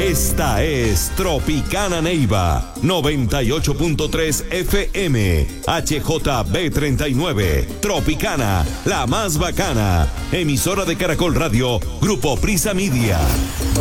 Esta es Tropicana Neiva, 98.3 FM, HJB39, Tropicana, la más bacana, emisora de Caracol Radio, Grupo Prisa Media.